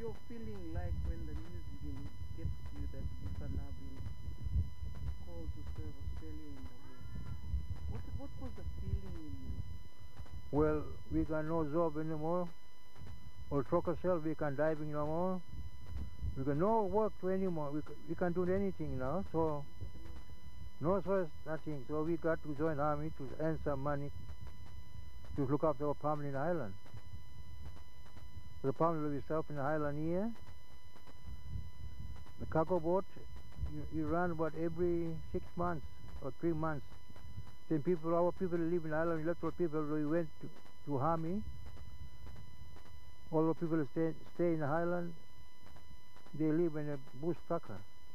your feeling like when the news gets you that you are now being called to serve Australia in the war? What was the feeling in you? Well, we got no job anymore. Or truck ourselves, we can't diving no more. We got no work to anymore. We can't do anything now. So no source, nothing. So we got to join army to earn some money to look after our family in Ireland. The family will be stop in Ireland here. The cargo boat, you run about every 6 months or 3 months. Then our people live in Ireland, electoral people, we went to army. All the people stay in Ireland. They live in a bush tracker.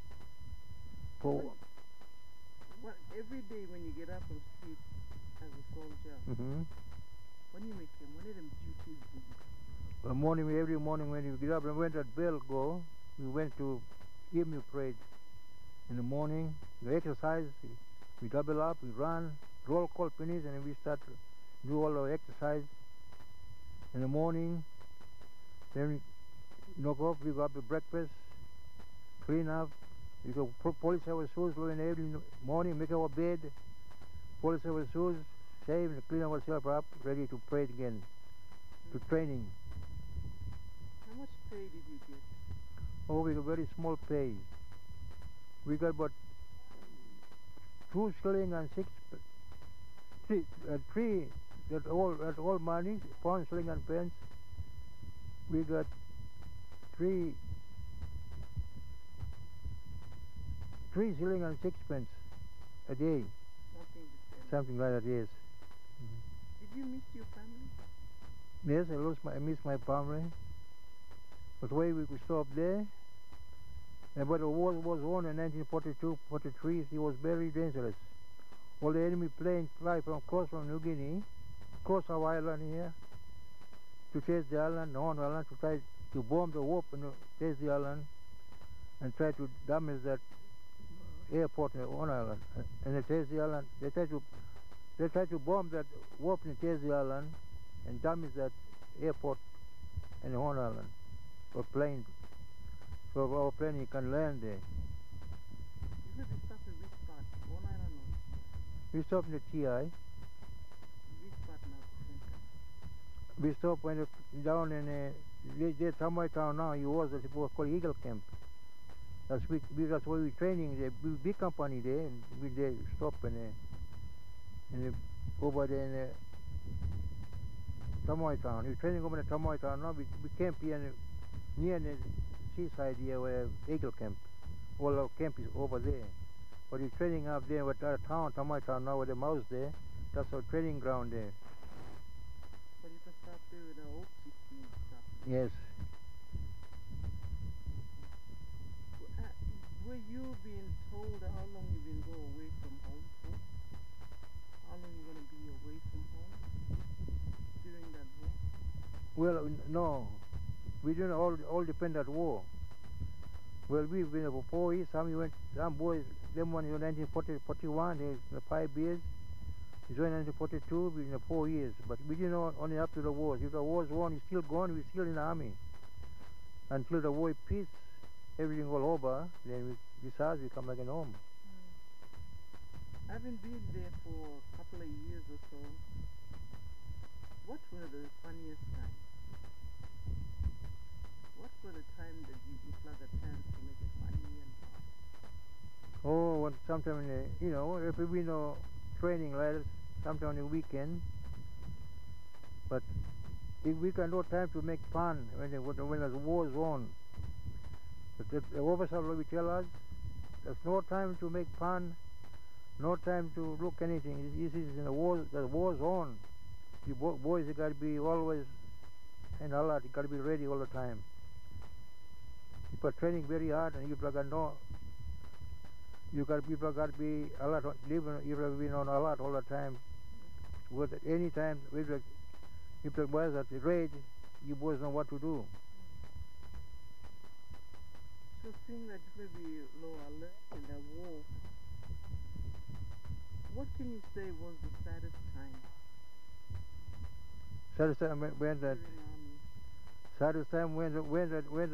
Every day when you get up on street as a soldier, when you make them, what are them duties do you? Every morning when you get up and when that bell go, we went to Emu parade in the morning. We exercise, we double up, we run, roll call finish, and we start to do all our exercise in the morning. Then we knock off, we go up to breakfast, clean up, we go polish our shoes every morning, make our bed, polish our shoes, shave and clean ourselves up, ready to pray again, to training. How much pay did you get? Oh, we got very small pay. We got about 2 shillings and 6, 3, that all money, pound, shilling and pence. We got 3 shillings and 6 pence a day. Something like that, yes. Did you miss your family? Yes, I miss my family. But why we could stop there? But the war was won in 1942, 43. It was very dangerous. All the enemy planes fly from New Guinea, cross our island here, to chase the island, on island, to try to bomb the warp and chase the island, and try to damage that airport on island. And they chase the island. They try to bomb that warp and chase the island, and damage that airport and on island for plane. So our plane can land there. You said they stopped at which part? On island or? We stopped in the TI. Which part now? We stopped when down in Tamai town now. It was called Eagle Camp. That's why we training there. Big company there, and we stop over there in Tamai town. We training over in Tamai town now. We camp here near the seaside here where Eagle Camp. All our camp is over there. But we're training up there with our town, Tamai town now with the mouse there. That's our training ground there. But you can stop there with the old system and stuff. Yes. Were you being told how long you've been going away from home for? How long you're going to be away from home during that war? Well, no. We didn't all depend on war. Well, we've been for 4 years. Some boys, them one in 1940, 41, they 5 years. We joined in 1942, we've been 4 years. But we didn't know only up to the wars. If the war's won, it's still gone, we're still in the army. Until the war is peace, everything all over, then we decide we come back in home. Having been there for a couple of years or so, what were the funniest times? What were the times that you got a chance to make it funny and fun? Oh, sometime if we no training ladders, sometime on the weekend. But if we can no time to make fun when the war is on. But the officer will tell us there's no time to make fun, no time to look anything. This is in the war's on. You boys got to be always and alert. You got to be ready all the time. You are training very hard, and people got people got to be alert. You got to be on alert all the time. With any time, if the boys at the raid, you boys know what to do. So seeing that maybe low alert in the war, what can you say was the saddest time? Saddest time when that. Saddest time when